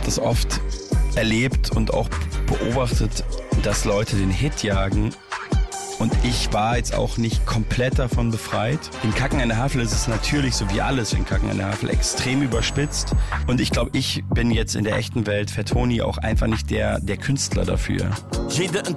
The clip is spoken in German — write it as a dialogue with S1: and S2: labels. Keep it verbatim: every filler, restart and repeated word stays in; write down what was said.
S1: das oft erlebt und auch beobachtet, dass Leute den Hit jagen. Und ich war jetzt auch nicht komplett davon befreit. In Kacken an der Havel ist es natürlich, so wie alles in Kacken an der Havel, extrem überspitzt. Und ich glaube, ich bin jetzt in der echten Welt für Toni auch einfach nicht der, der Künstler dafür.